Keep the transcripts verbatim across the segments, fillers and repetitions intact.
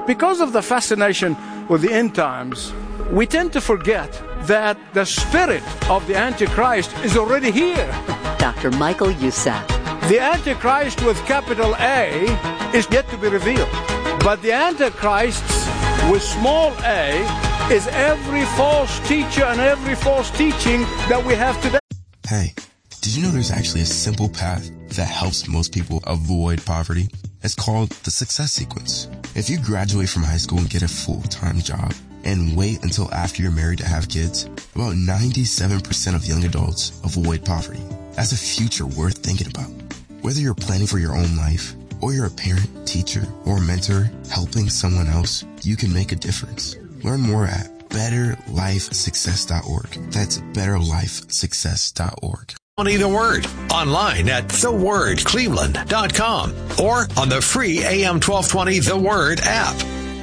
Because of the fascination with the end times, we tend to forget that the spirit of the Antichrist is already here. Doctor Michael Youssef. The Antichrist with capital A is yet to be revealed. But the Antichrists with small a is every false teacher and every false teaching that we have today. Hey, did you know there's actually a simple path that helps most people avoid poverty? It's called the Success Sequence. If you graduate from high school and get a full-time job and wait until after you're married to have kids, about ninety-seven percent of young adults avoid poverty. That's a future worth thinking about. Whether you're planning for your own life, or you're a parent, teacher, or mentor helping someone else, you can make a difference. Learn more at better life success dot org. That's better life success dot org. The Word online at the word cleveland dot com or on the free A M twelve twenty The Word app.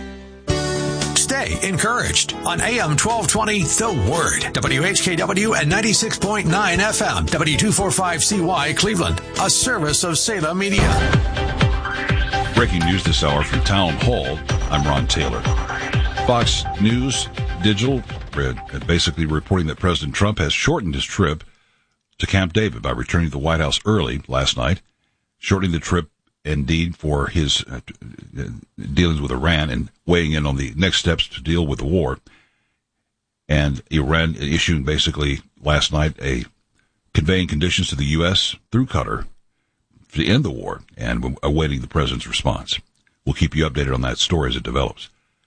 Stay encouraged on A M twelve twenty The Word, W H K W and ninety-six point nine F M, W two forty-five C Y Cleveland, a service of Salem Media. Breaking news this hour from Town Hall. I'm Ron Taylor. Fox News Digital basically reporting that President Trump has shortened his trip to Camp David by returning to the White House early last night, shortening the trip indeed for his uh, dealings with Iran and weighing in on the next steps to deal with the war. And Iran issuing basically last night a conveying conditions to the U S through Qatar to end the war and awaiting the president's response. We'll keep you updated on that story as it develops.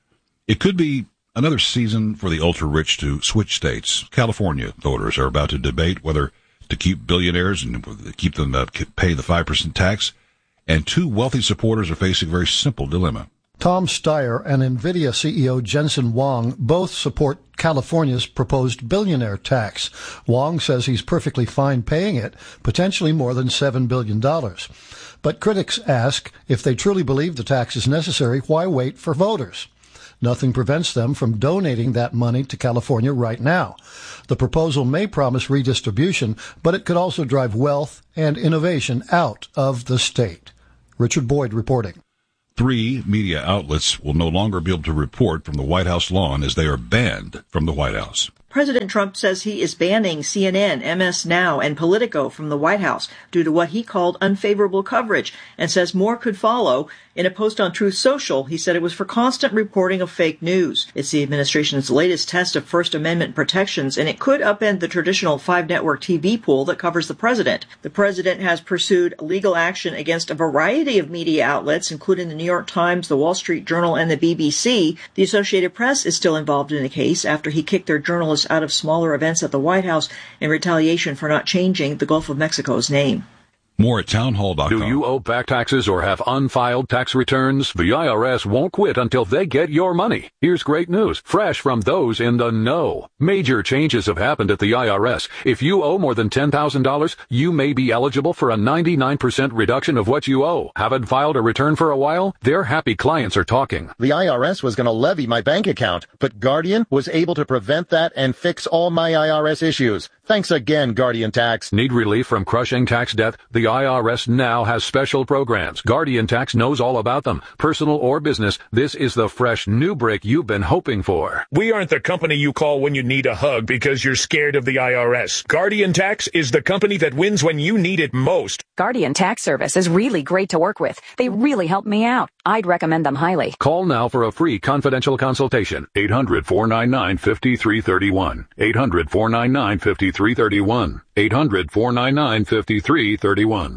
It could be another season for the ultra-rich to switch states. California voters are about to debate whether to keep billionaires and keep them uh, pay the five percent tax. And two wealthy supporters are facing a very simple dilemma. Tom Steyer and NVIDIA C E O Jensen Huang both support California's proposed billionaire tax. Huang says he's perfectly fine paying it, potentially more than seven billion dollars. But critics ask, if they truly believe the tax is necessary, why wait for voters? Nothing prevents them from donating that money to California right now. The proposal may promise redistribution, but it could also drive wealth and innovation out of the state. Richard Boyd reporting. Three media outlets will no longer be able to report from the White House lawn as they are banned from the White House. President Trump says he is banning C N N, M S Now, and Politico from the White House due to what he called unfavorable coverage, and says more could follow. In a post on Truth Social, he said it was for constant reporting of fake news. It's the administration's latest test of First Amendment protections, and it could upend the traditional five-network T V pool that covers the president. The president has pursued legal action against a variety of media outlets, including the New York Times, the Wall Street Journal, and the B B C. The Associated Press is still involved in the case after he kicked their journalists out of smaller events at the White House in retaliation for not changing the Gulf of Mexico's name. More at townhall dot com. Do you owe back taxes or have unfiled tax returns? The I R S won't quit until they get your money. Here's great news, fresh from those in the know. Major changes have happened at the I R S. If you owe more than ten thousand dollars, you may be eligible for a ninety-nine percent reduction of what you owe. Haven't filed a return for a while? Their happy clients are talking. The I R S was going to levy my bank account, but Guardian was able to prevent that and fix all my I R S issues. Thanks again, Guardian Tax. Need relief from crushing tax debt? The I R S now has special programs. Guardian Tax knows all about them. Personal or business, this is the fresh new break you've been hoping for. We aren't the company you call when you need a hug because you're scared of the I R S. Guardian Tax is the company that wins when you need it most. Guardian Tax Service is really great to work with. They really helped me out. I'd recommend them highly. Call now for a free confidential consultation. eight hundred, four nine nine, five three three one. eight hundred, four nine nine, five three three one. eight hundred, four nine nine, five three three one.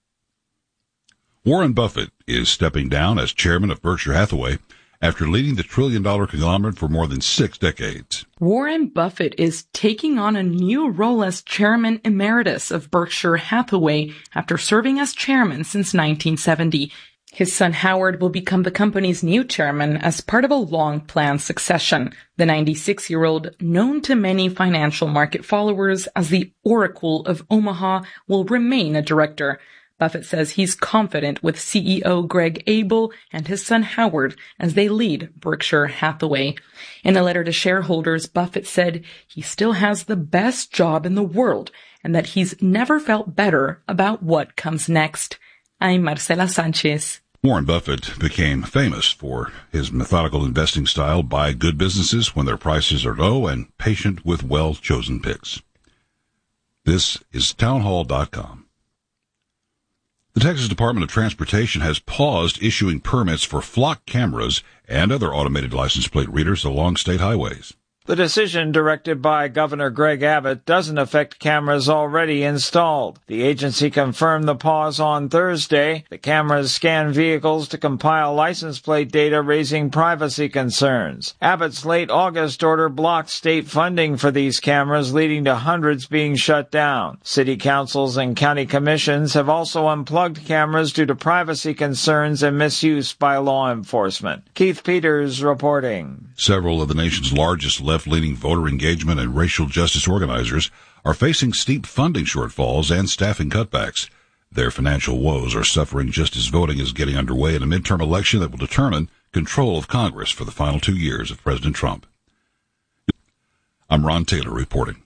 Warren Buffett is stepping down as chairman of Berkshire Hathaway after leading the trillion-dollar conglomerate for more than six decades. Warren Buffett is taking on a new role as chairman emeritus of Berkshire Hathaway after serving as chairman since nineteen seventy. His son Howard will become the company's new chairman as part of a long-planned succession. The ninety-six-year-old, known to many financial market followers as the Oracle of Omaha, will remain a director. Buffett says he's confident with C E O Greg Abel and his son Howard as they lead Berkshire Hathaway. In a letter to shareholders, Buffett said he still has the best job in the world and that he's never felt better about what comes next. I'm Marcela Sanchez. Warren Buffett became famous for his methodical investing style, buy good businesses when their prices are low, and patient with well-chosen picks. This is townhall dot com. The Texas Department of Transportation has paused issuing permits for flock cameras and other automated license plate readers along state highways. The decision, directed by Governor Greg Abbott, doesn't affect cameras already installed. The agency confirmed the pause on Thursday. The cameras scan vehicles to compile license plate data, raising privacy concerns. Abbott's late August order blocked state funding for these cameras, leading to hundreds being shut down. City councils and county commissions have also unplugged cameras due to privacy concerns and misuse by law enforcement. Keith Peters reporting. Several of the nation's largest left-leaning voter engagement and racial justice organizers are facing steep funding shortfalls and staffing cutbacks. Their financial woes are suffering just as voting is getting underway in a midterm election that will determine control of Congress for the final two years of President Trump. I'm Ron Taylor reporting.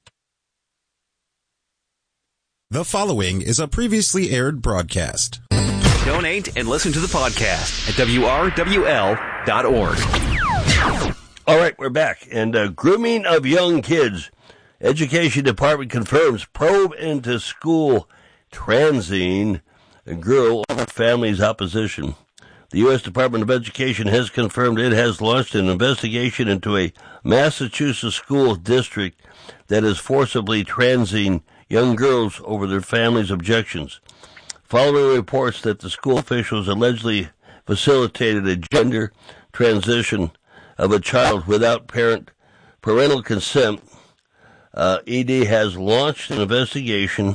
The following is a previously aired broadcast. Donate and listen to the podcast at W R W L dot org. All right, we're back. And uh, grooming of young kids. Education Department confirms probe into school transing a girl over family's opposition. The U S Department of Education has confirmed it has launched an investigation into a Massachusetts school district that is forcibly transing young girls over their families' objections. Following reports that the school officials allegedly facilitated a gender transition of a child without parent parental consent, uh, E D has launched an investigation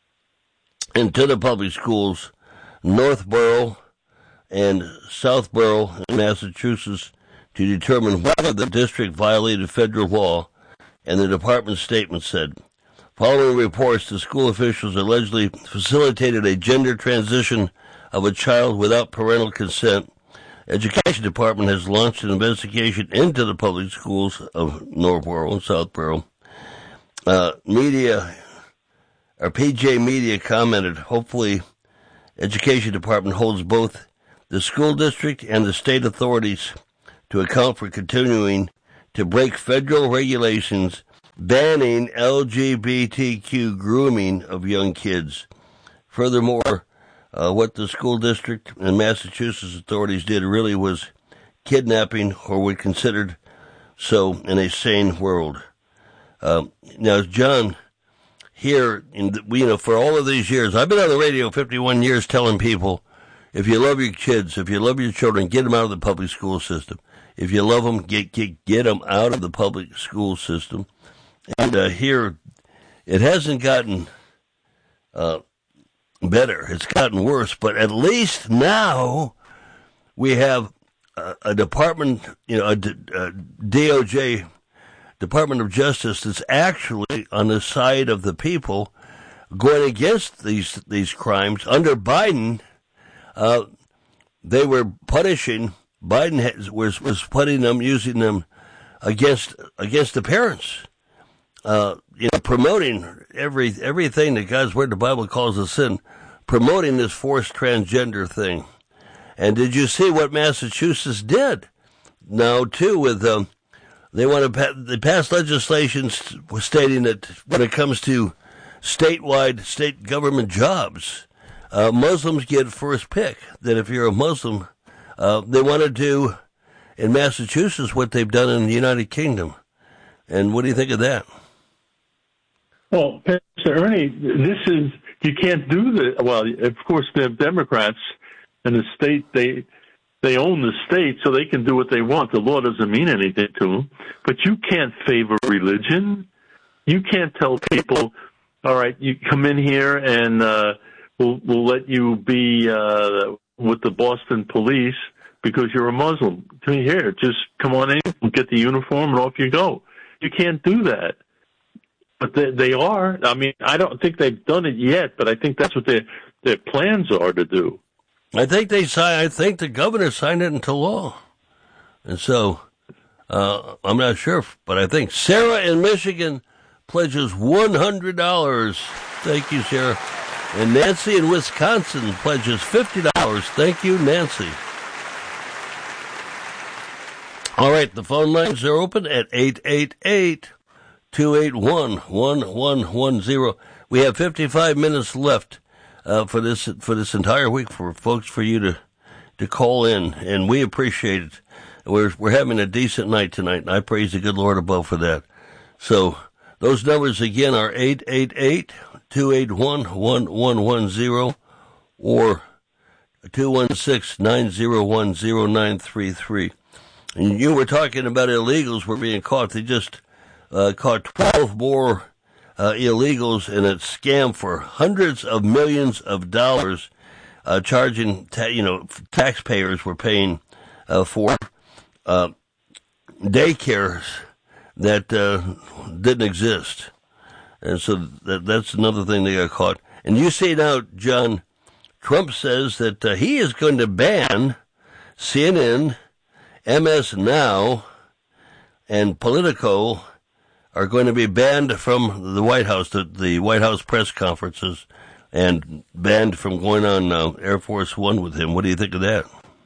into the public schools, Northborough and Southborough in Massachusetts, to determine whether the district violated federal law, and the department's statement said. Following reports, the school officials allegedly facilitated a gender transition of a child without parental consent. Education Department has launched an investigation into the public schools of Northborough and Southborough. Uh, media, or P J Media commented, hopefully Education Department holds both the school district and the state authorities to account for continuing to break federal regulations banning L G B T Q grooming of young kids. Furthermore, Uh, what the school district and Massachusetts authorities did really was kidnapping, or were considered so in a sane world. Uh, now, John, here, in the, you know, for all of these years, I've been on the radio fifty-one years telling people, if you love your kids, if you love your children, get them out of the public school system. If you love them, get get, get them out of the public school system. And uh, here, it hasn't gotten Uh, better. It's gotten worse, but at least now we have a, a department, you know, a, a D O J, Department of Justice, that's actually on the side of the people going against these these crimes. Under Biden, uh, they were punishing. Biden has, was was putting them, using them against against the parents. Uh, you know, promoting every everything that God's Word, the Bible, calls a sin, promoting this forced transgender thing. And did you see what Massachusetts did? Now, too, with um, they want to pa- they passed legislation stating that when it comes to statewide state government jobs, uh, Muslims get first pick. That if you're a Muslim, uh, they want to do in Massachusetts what they've done in the United Kingdom. And what do you think of that? Well, Pastor Ernie, this is, you can't do the, well, of course, they're Democrats, and the state, they they own the state, so they can do what they want. The law doesn't mean anything to them. But you can't favor religion. You can't tell people, all right, you come in here and uh, we'll, we'll let you be uh, with the Boston police because you're a Muslim. Here, just come on in, we'll get the uniform, and off you go. You can't do that. But they, they are. I mean, I don't think they've done it yet, but I think that's what their their plans are to do. I think they signed. I think the governor signed it into law, and so uh, I'm not sure. But I think Sarah in Michigan pledges one hundred dollars. Thank you, Sarah. And Nancy in Wisconsin pledges fifty dollars. Thank you, Nancy. All right, the phone lines are open at eight eight eight, two eight one, one one one zero. We have fifty-five minutes left uh, for this for this entire week for folks for you to, to call in, and we appreciate it. We're we're having a decent night tonight, and I praise the good Lord above for that. So those numbers again are eight eight eight, two eight one, one one one zero or two one six, nine zero one, zero nine three three. And you were talking about illegals were being caught. They just uh, caught twelve more uh, illegals in a scam for hundreds of millions of dollars, uh, charging, ta- you know, taxpayers were paying uh, for uh, daycares that uh, didn't exist. And so that, that's another thing they got caught. And you see now, John, Trump says that uh, he is going to ban C N N, M S Now, and Politico are going to be banned from the White House, the, the White House press conferences, and banned from going on uh, Air Force One with him. What do you think of that?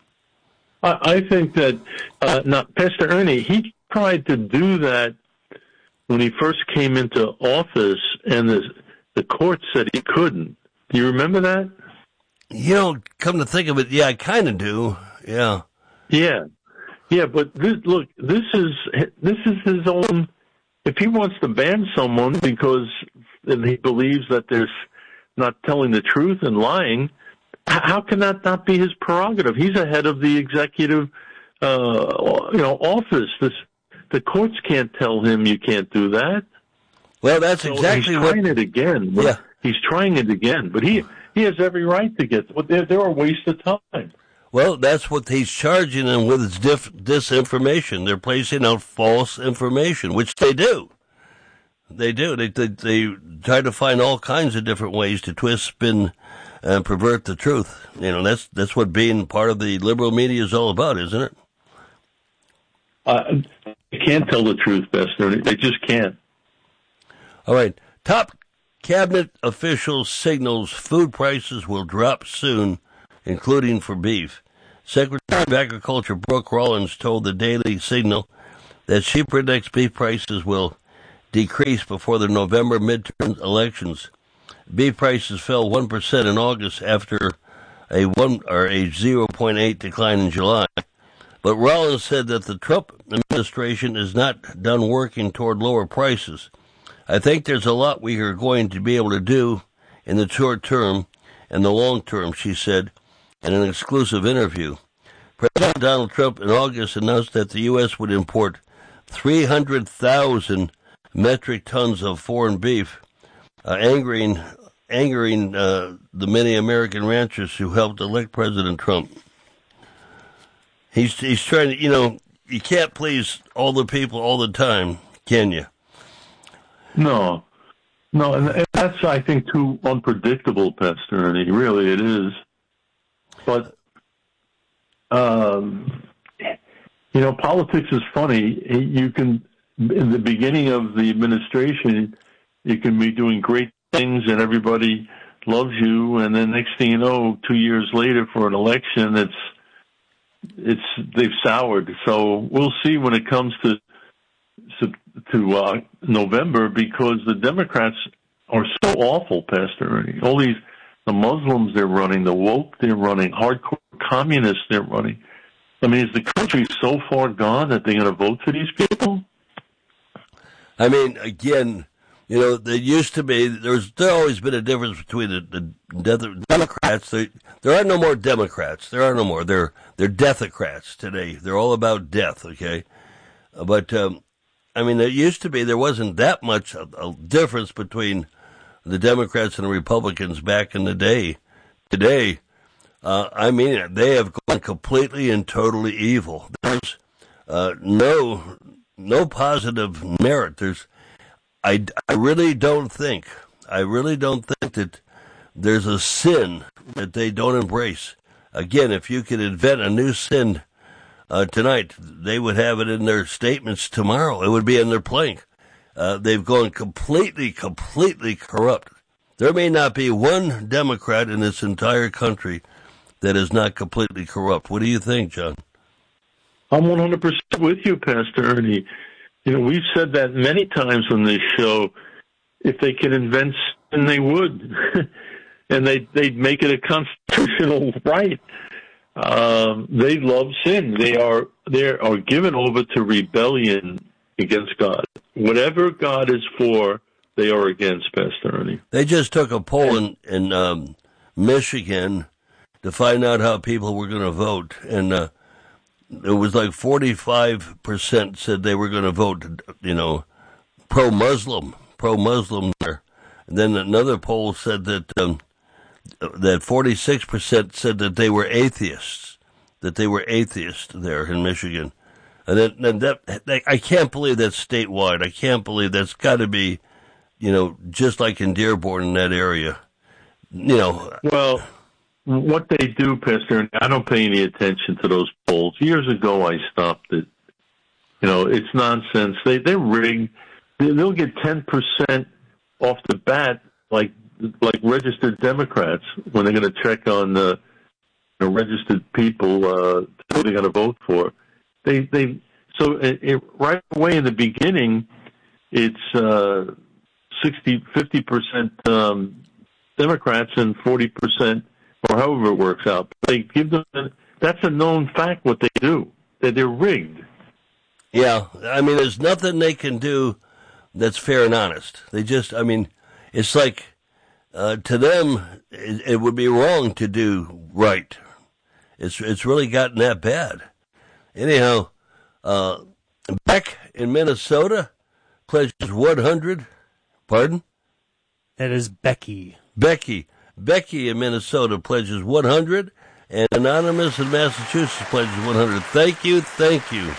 I, I think that uh, not Pastor Ernie, he tried to do that when he first came into office, and the, the court said he couldn't. Do you remember that? You know, come to think of it, yeah, I kind of do. Yeah. Yeah. Yeah, but this, look, this is this is his own. If he wants to ban someone because he believes that they're not telling the truth and lying, how can that not be his prerogative? He's a head of the executive, uh, you know, office. This, the courts can't tell him you can't do that. Well, that's so exactly he's what. Trying it again. Yeah. He's trying it again, but he he has every right to get. They're, they're a waste of time. Well, that's what he's charging them with, is diff- disinformation. They're placing out false information, which they do. They do. They, they they try to find all kinds of different ways to twist, spin, and pervert the truth. You know, that's that's what being part of the liberal media is all about, isn't it? Uh, they can't tell the truth, Bester. They just can't. All right. Top cabinet officials signals food prices will drop soon, including for beef. Secretary of Agriculture Brooke Rollins told the Daily Signal that she predicts beef prices will decrease before the November midterm elections. Beef prices fell one percent in August after a one or a zero point eight decline in July. But Rollins said that the Trump administration is not done working toward lower prices. I think there's a lot we are going to be able to do in the short term and the long term, she said in an exclusive interview. President Donald Trump in August announced that the U S would import three hundred thousand metric tons of foreign beef, uh, angering, angering uh, the many American ranchers who helped elect President Trump. He's he's trying to, you know, you can't please all the people all the time, can you? No. No, and that's, I think, too unpredictable, Pastor Ernie. Really, it is. But, um, you know, politics is funny. You can, in the beginning of the administration, you can be doing great things and everybody loves you, and then next thing you know, two years later for an election, it's it's they've soured. So we'll see when it comes to to uh, November, because the Democrats are so awful, Pastor Ernie. All these, the Muslims they're running, the woke they're running, hardcore communists they're running. I mean, is the country so far gone that they're going to vote for these people? I mean, again, you know, there used to be, there's there always been a difference between the, the Democrats. There, there are no more Democrats. There are no more. They're they're deathocrats today. They're all about death, okay? But, um, I mean, there used to be, there wasn't that much a, a difference between the Democrats and the Republicans back in the day. Today, uh, I mean, they have gone completely and totally evil. There's uh, no no positive merit. There's, I, I really don't think, I really don't think that there's a sin that they don't embrace. Again, if you could invent a new sin uh, tonight, they would have it in their statements tomorrow. It would be in their plank. Uh, they've gone completely, completely corrupt. There may not be one Democrat in this entire country that is not completely corrupt. What do you think, John? I'm one hundred percent with you, Pastor Ernie. You know, we've said that many times on this show. If they could invent sin, they would. And they, they'd make it a constitutional right. Um, they love sin. They are, they are given over to rebellion against God. Whatever God is for, they are against, Pastor Ernie. They just took a poll in, in um, Michigan to find out how people were going to vote. And uh, it was like forty-five percent said they were going to vote, you know, pro-Muslim, pro-Muslim there. And then another poll said that um, that forty-six percent said that they were atheists, that they were atheists there in Michigan. And then, and that, that I can't believe that's statewide. I can't believe that's got to be, you know, just like in Dearborn in that area. You know. Well, what they do, Pastor, I don't pay any attention to those polls. Years ago, I stopped it. You know, it's nonsense. They, they're rigged. They'll get ten percent off the bat, like like registered Democrats, when they're going to check on the you know, registered people uh, who they're going to vote for. They they so it, it, right away in the beginning, it's uh, sixty, fifty percent um, Democrats and forty percent, or however it works out. They give them that's a known fact what they do. That they're rigged. Yeah, I mean, there's nothing they can do that's fair and honest. They just, I mean, it's like uh, to them, it, it would be wrong to do right. It's it's really gotten that bad. Anyhow, uh, Beck in Minnesota pledges one hundred. Pardon? That is Becky. Becky. Becky in Minnesota pledges one hundred, and Anonymous in Massachusetts pledges one hundred. Thank you, thank you.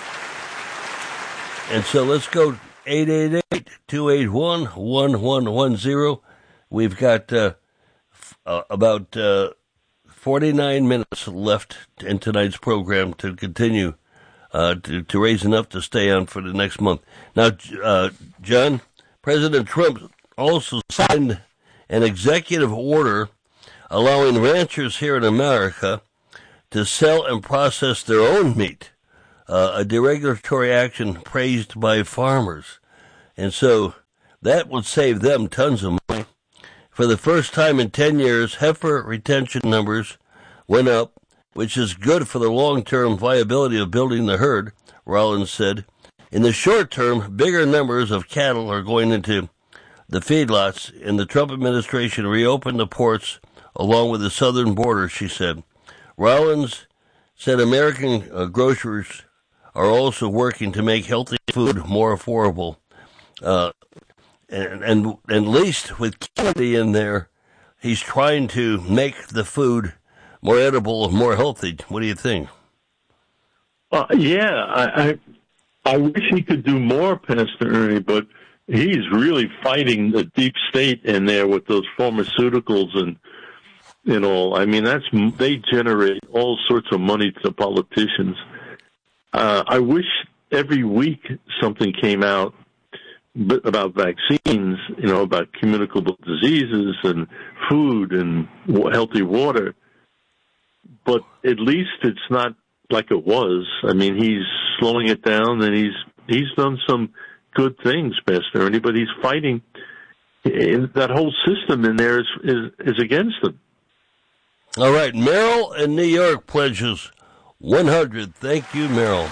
And so let's go eight eight eight, two eight one, one one one zero. We've got uh, f- uh, about uh, forty-nine minutes left in tonight's program to continue uh, to, to raise enough to stay on for the next month. Now, uh, John, President Trump also signed an executive order allowing ranchers here in America to sell and process their own meat, uh, a deregulatory action praised by farmers. And so that would save them tons of money. For the first time in ten years, heifer retention numbers went up, which is good for the long-term viability of building the herd, Rollins said. In the short term, bigger numbers of cattle are going into the feedlots, and the Trump administration reopened the ports along with the southern border, she said. Rollins said American uh, grocers are also working to make healthy food more affordable. Uh, and, and, and at least with Kennedy in there, he's trying to make the food more edible and more healthy. What do you think? Uh, yeah, I, I I wish he could do more, Pastor Ernie, but he's really fighting the deep state in there with those pharmaceuticals and and all. I mean, that's they generate all sorts of money to the politicians. Uh, I wish every week something came out about vaccines, you know, about communicable diseases and food and healthy water. But at least it's not like it was. I mean, he's slowing it down, and he's he's done some good things, Pastor Ernie, but he's fighting. That whole system in there is, is, is against him. All right, Merrill in New York pledges one hundred. Thank you, Merrill.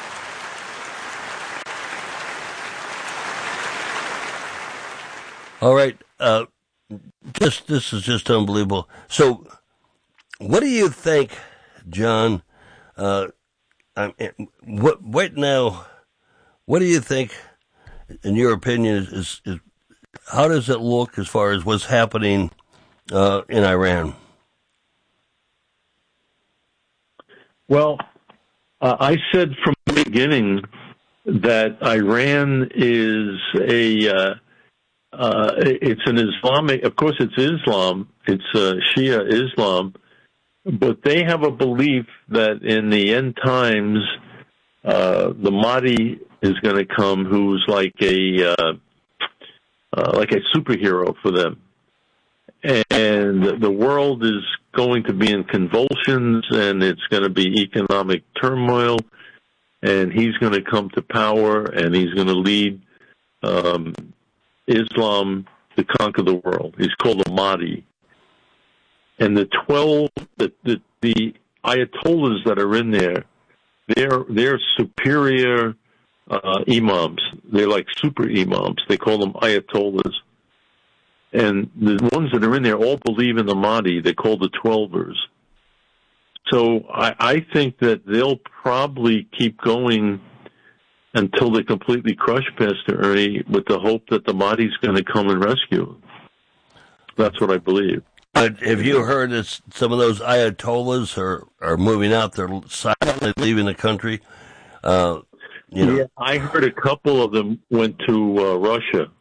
All right, uh, just this is just unbelievable. So, what do you think, John? Uh, I, what right now? What do you think, in your opinion, is, is, is how does it look as far as what's happening uh, in Iran? Well, uh, I said from the beginning that Iran is a, uh, uh, it's an Islamic, of course it's Islam, it's uh, Shia Islam, but they have a belief that in the end times, uh, the Mahdi is going to come, who's like a, uh, uh, like a superhero for them. and the world is going to be in convulsions, and it's going to be economic turmoil, and he's going to come to power, and he's going to lead um, Islam to conquer the world. He's called a Mahdi. And the twelve, the, the, the Ayatollahs that are in there, they're, they're superior uh, imams. They're like super imams. They call them Ayatollahs. And the ones that are in there all believe in the Mahdi. They're called the Twelvers. So I, I think that they'll probably keep going until they completely crush Pastor Ernie, with the hope that the Mahdi's going to come and rescue him. That's what I believe. But have you heard that some of those Ayatollahs are, are moving out? They're silently leaving the country. Uh, you know. Yeah, I heard a couple of them went to uh, Russia.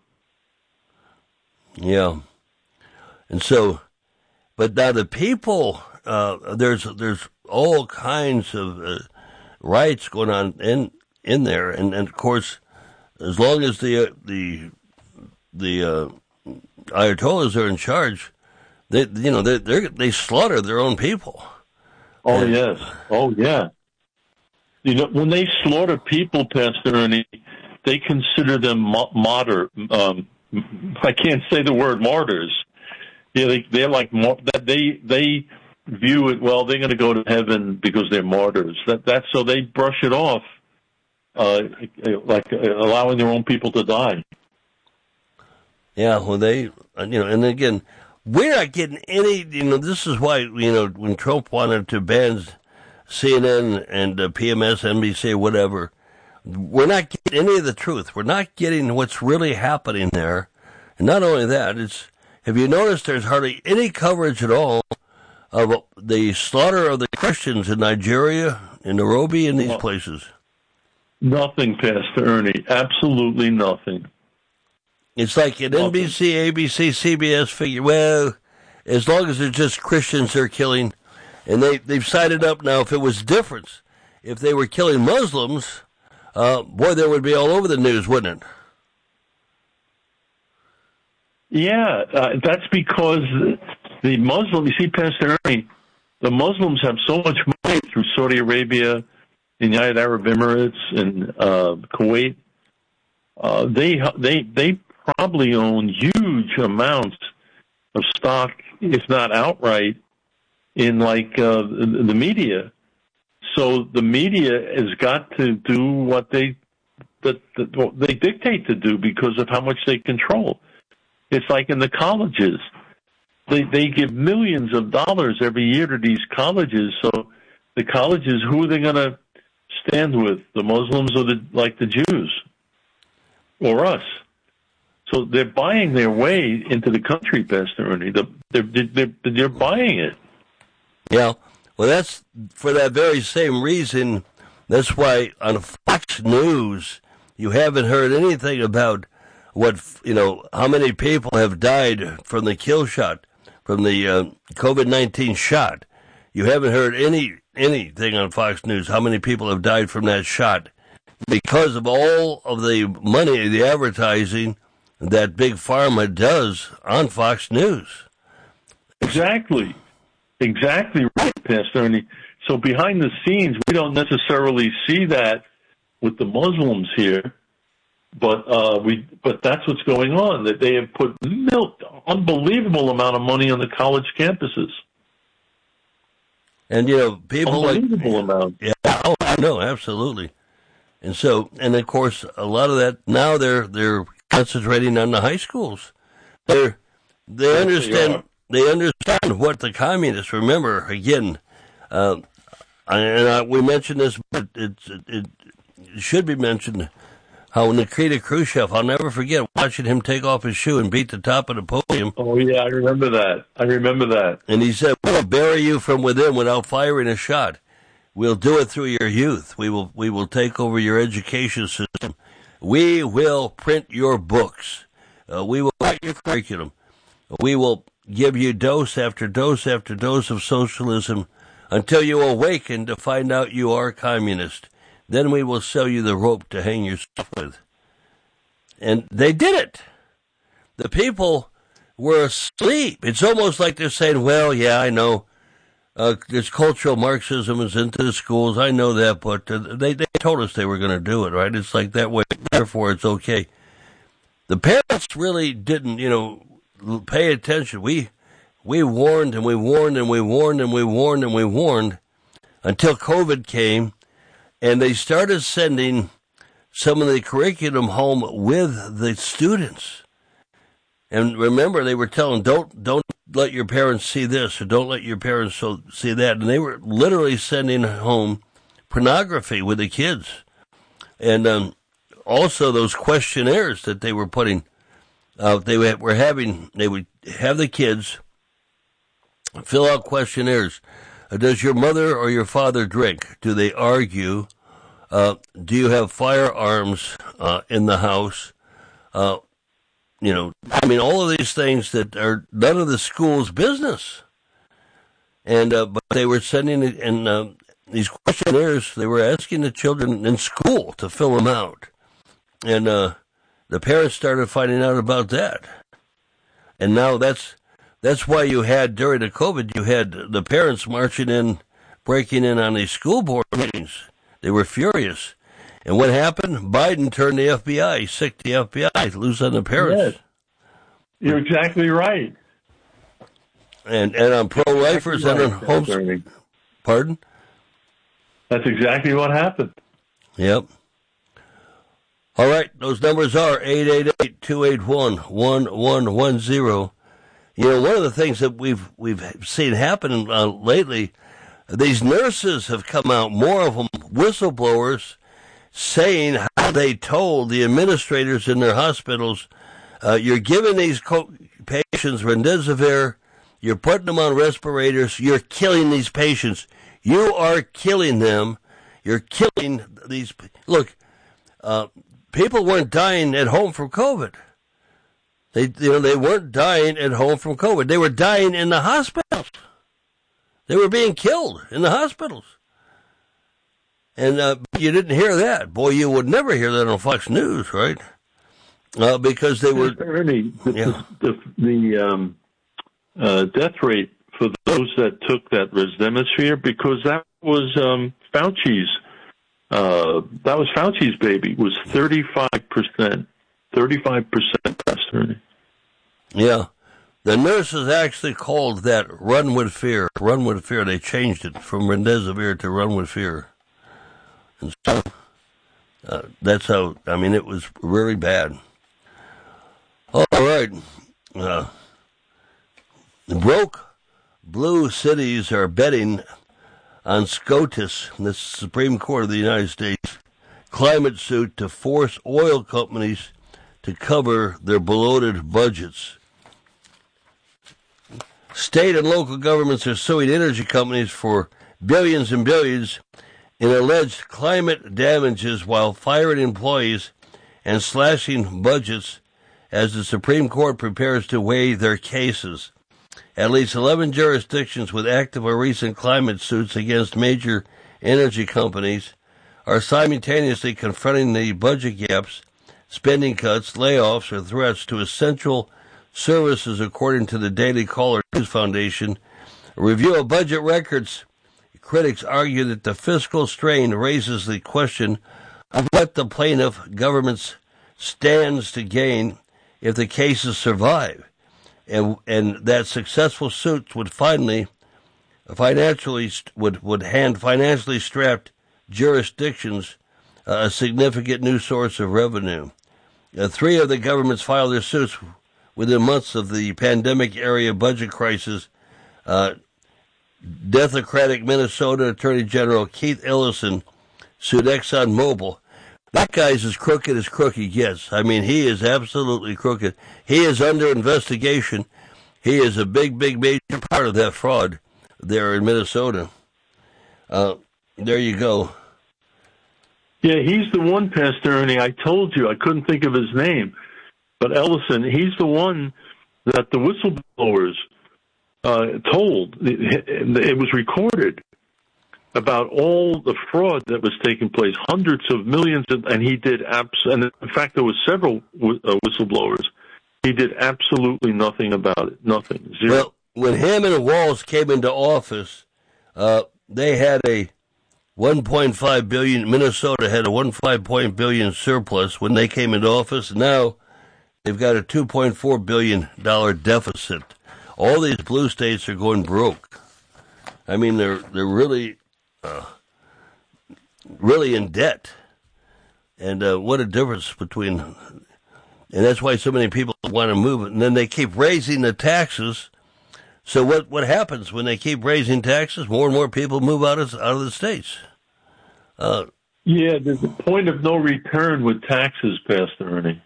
Yeah. And so, but now the people, uh, there's there's all kinds of uh, riots going on in in there, and, and of course, as long as the uh, the the uh, Ayatollahs are in charge, they you know they they they slaughter their own people. Oh and, yes, oh yeah. You know, when they slaughter people, Pastor Ernie, they consider them mo- martyr. Um, I can't say the word martyrs. Yeah, they, they're like that. They they view it. Well, they're going to go to heaven because they're martyrs. That that's so they brush it off, uh, like allowing their own people to die. Yeah, well, they you know, and again, we're not getting any. You know, this is why you know when Trump wanted to ban C N N and uh, P M S, N B C, whatever. We're not getting any of the truth. We're not getting what's really happening there. And not only that, it's, have you noticed there's hardly any coverage at all of the slaughter of the Christians in Nigeria, in Nairobi, in these places? Nothing, Pastor Ernie. Absolutely nothing. It's like an N B C, A B C, C B S figure. Well, as long as it's just Christians they're killing, and they, they've sided up now. If it was different, if they were killing Muslims, Uh, boy, that would be all over the news, wouldn't it? Yeah, uh, that's because the Muslim, you see, Pastor Ernie, the Muslims have so much money through Saudi Arabia, the United Arab Emirates, and uh, Kuwait. Uh, they they they probably own huge amounts of stock, if not outright, in like uh, the, the media. So the media has got to do what they that, that what they dictate to do because of how much they control. It's like in the colleges. They they give millions of dollars every year to these colleges. So the colleges, who are they going to stand with? The Muslims or the like the Jews or us? So they're buying their way into the country, Pastor Ernie. They're, they're, they're buying it. Yeah. Well, that's for that very same reason. That's why on Fox News you haven't heard anything about what, you know, how many people have died from the kill shot, from the uh, COVID nineteen shot. You haven't heard any anything on Fox News, how many people have died from that shot, because of all of the money, the advertising that Big Pharma does on Fox News. Exactly. Exactly right, Pastor Ernie. So behind the scenes, we don't necessarily see that with the Muslims here, but uh, we but that's what's going on. That they have put mil- unbelievable amount of money on the college campuses. And you know, people unbelievable like amount. Yeah, oh, I know, absolutely. And so, and of course, a lot of that now they're they're concentrating on the high schools. They're they Yes, understand. They They understand what the communists, remember, again, uh, and I, we mentioned this, but it, it, it should be mentioned, how Nikita Khrushchev, I'll never forget watching him take off his shoe and beat the top of the podium. Oh, yeah, I remember that. I remember that. And he said, we'll bury you from within without firing a shot. We'll do it through your youth. We will, we will take over your education system. We will print your books. Uh, we will write your curriculum. We will give you dose after dose after dose of socialism until you awaken to find out you are a communist. Then we will sell you the rope to hang yourself with. And they did it. The people were asleep. It's almost like they're saying, well, yeah, I know. Uh, this cultural Marxism is into the schools. I know that, but uh, they, they told us they were going to do it, right? It's like that way. Therefore, it's okay. The parents really didn't, you know, pay attention. We we warned and we warned and we warned and we warned and we warned until COVID came, and they started sending some of the curriculum home with the students. And remember, they were telling, don't don't let your parents see this, or don't let your parents so, see that. And they were literally sending home pornography with the kids. And um, also those questionnaires that they were putting out, they were having, they would have the kids fill out questionnaires. Uh, does your mother or your father drink? Do they argue? Uh, do you have firearms uh, in the house? Uh, you know, I mean, all of these things that are none of the school's business. And uh, but they were sending it, and uh, these questionnaires, they were asking the children in school to fill them out. And uh, the parents started finding out about that. And now that's that's why you had, during the COVID, you had the parents marching in, breaking in on these school board meetings. They were furious. And what happened? Biden turned the F B I, sicked the F B I, loose on the parents. Yes. You're exactly right. And and on pro-lifers exactly and on right, homes. Pardon? That's exactly what happened. Yep. All right, those numbers are eight eight eight, two eight one, one one one zero. You know, one of the things that we've we've seen happen uh, lately, these nurses have come out, more of them whistleblowers, saying how they told the administrators in their hospitals, uh, you're giving these co- patients remdesivir, you're putting them on respirators, you're killing these patients. You are killing them. You're killing these. Look, uh, people weren't dying at home from COVID. They, you know, they weren't dying at home from COVID. They were dying in the hospitals. They were being killed in the hospitals. And uh, you didn't hear that. Boy, you would never hear that on Fox News, right? Uh, because they were... Ernie, the, yeah. the, the um, uh, death rate for those that took that remdesivir, because that was um, Fauci's, uh, that was Fauci's baby, was thirty-five percent. thirty-five percent, Ernie. Yeah. The nurses actually called that run with fear. Run with fear. They changed it from remdesivir to run with fear. And so, uh, that's how, I mean, it was really bad. All right. Uh, broke blue cities are betting on SCOTUS, the Supreme Court of the United States, climate suit to force oil companies to cover their bloated budgets. State and local governments are suing energy companies for billions and billions in alleged climate damages while firing employees and slashing budgets as the Supreme Court prepares to weigh their cases. At least eleven jurisdictions with active or recent climate suits against major energy companies are simultaneously confronting the budget gaps, spending cuts, layoffs, or threats to essential services, according to the Daily Caller News Foundation. A review of budget records, critics argue that the fiscal strain raises the question of what the plaintiff government stands to gain if the cases survive, and and that successful suits would finally financially would would hand financially strapped jurisdictions uh, a significant new source of revenue. Uh, three of the governments filed their suits within months of the pandemic-era budget crisis. Uh, Democratic Minnesota Attorney General Keith Ellison sued ExxonMobil. That guy's as crooked as crooked gets. I mean, he is absolutely crooked. He is under investigation. He is a big, big, major part of that fraud there in Minnesota. Uh, there you go. Yeah, he's the one, Pastor Ernie. I told you I couldn't think of his name. But Ellison, he's the one that the whistleblowers uh, told. It, it was recorded about all the fraud that was taking place, hundreds of millions, of, and he did abs- and in fact there was several uh, whistleblowers, He did absolutely nothing about it. Nothing. Zero. Well, when Hammond and Walz came into office, uh, they had a one point five billion dollars, Minnesota had a one point five billion dollars surplus when they came into office. Now they've got a two point four billion dollars deficit. All these blue states are going broke. I mean, they're they're really, uh, really in debt. And uh, what a difference between, and that's why so many people want to move it. And then they keep raising the taxes. So what, what happens when they keep raising taxes? More and more people move out of out of the states. Uh, yeah, there's a point of no return with taxes, Pastor Ernie.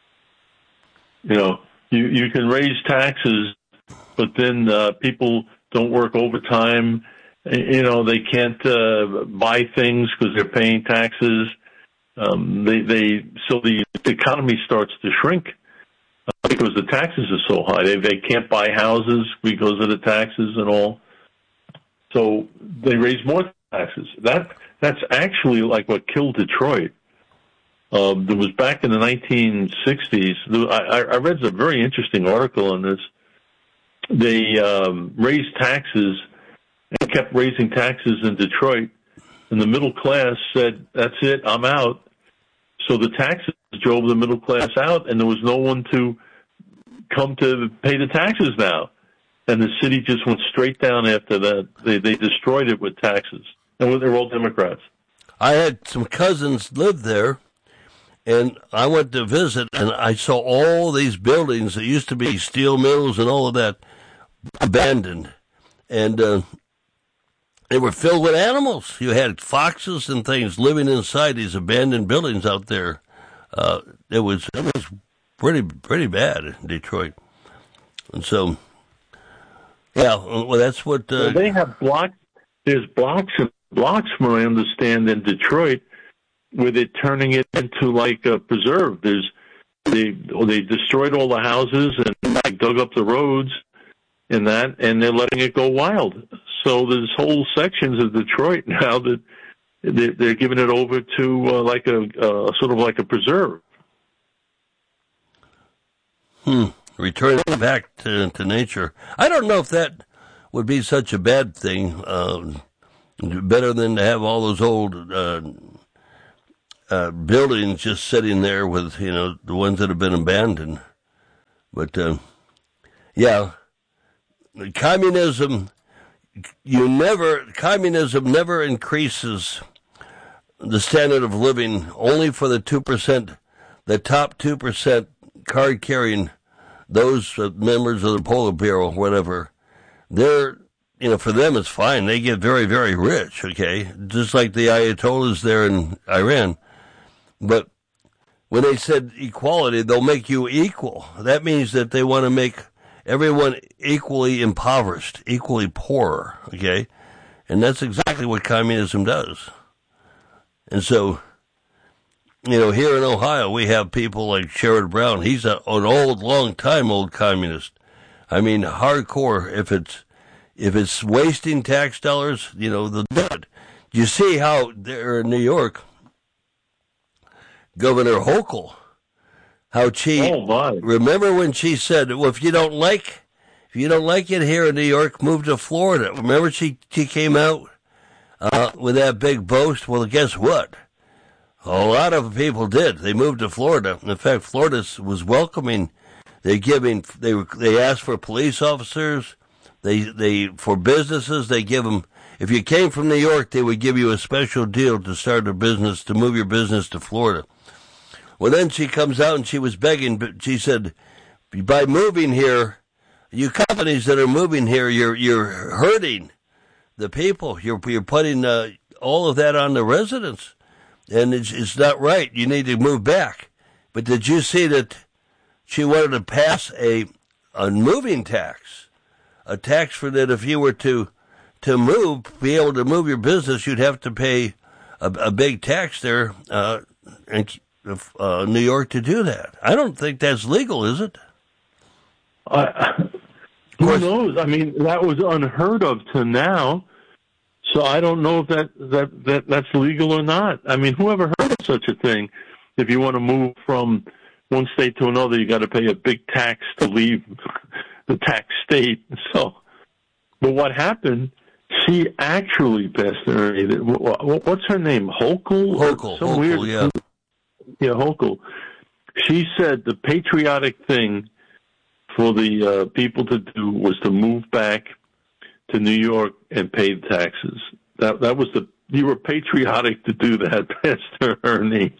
You know, you, you can raise taxes, but then uh, people don't work overtime. You know, they can't uh, buy things because they're paying taxes. Um, they, they, so the economy starts to shrink uh, because the taxes are so high. They, they can't buy houses because of the taxes and all. So they raise more taxes. That, that's actually like what killed Detroit. Um, there was back in the nineteen sixties, I, I read a very interesting article on this. They um, raised taxes and kept raising taxes in Detroit. And the middle class said, that's it, I'm out. So the taxes drove the middle class out, and there was no one to come to pay the taxes now. And the city just went straight down after that. They they destroyed it with taxes. And they're all Democrats. I had some cousins live there, and I went to visit, and I saw all these buildings that used to be steel mills and all of that abandoned. And uh, they were filled with animals. You had foxes and things living inside these abandoned buildings out there. Uh, it was it was pretty pretty bad in Detroit. And so, yeah, well, that's what... Uh, well, they have blocks. There's blocks and blocks, from what I understand, in Detroit, where they're turning it into like a preserve. There's they they destroyed all the houses and like, dug up the roads and that, and they're letting it go wild. So there's whole sections of Detroit now that they're, they're giving it over to uh, like a uh, sort of like a preserve. Hmm. Returning back to, to nature. I don't know if that would be such a bad thing. Uh, better than to have all those old uh, uh, buildings just sitting there with, you know, the ones that have been abandoned. But, uh, yeah, communism, you never, communism never increases the standard of living only for the two percent, the top two percent card carrying, those uh, members of the Politburo, whatever. They're, you know, for them it's fine. They get very, very rich, okay? Just like the Ayatollahs there in Iran. But when they said equality, they'll make you equal. That means that they want to make everyone equally impoverished, equally poor, okay? And that's exactly what communism does. And so, you know, here in Ohio, we have people like Sherrod Brown. He's a, an old, long-time old communist. I mean, hardcore. If it's if it's wasting tax dollars, you know, they'll do it. You see how there in New York, Governor Hochul, how she, oh my. Remember when she said, well, if you don't like, if you don't like it here in New York, move to Florida. Remember she, she came out uh, with that big boast? Well, guess what? A lot of people did. They moved to Florida. In fact, Florida was welcoming. They giving. They they asked for police officers. They they for businesses. They give them. If you came from New York, they would give you a special deal to start a business, to move your business to Florida. Well, then she comes out and she was begging. But she said, by moving here, you companies that are moving here, you're you're hurting the people. You're you're putting uh, all of that on the residents. And it's, it's not right. You need to move back. But did you see that she wanted to pass a a moving tax, a tax for that if you were to to move, be able to move your business, you'd have to pay a, a big tax there uh, in uh, New York to do that. I don't think that's legal, is it? Uh, who knows? I mean, that was unheard of to now. So I don't know if that, that, that that's legal or not. I mean, whoever heard of such a thing? If you want to move from one state to another, you got to pay a big tax to leave the tax state. So, but what happened? She actually, Pastor Ernie, what's her name? Hochul? Hochul, Some Hochul, weird, yeah. Yeah, Hochul. She said the patriotic thing for the uh, people to do was to move back to New York and pay the taxes. That that was the you were patriotic to do that, Pastor Ernie.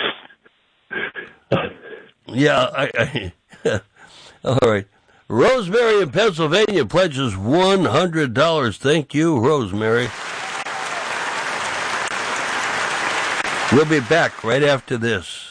Yeah, I, I all right. Rosemary in Pennsylvania pledges one hundred dollars. Thank you, Rosemary. We'll be back right after this.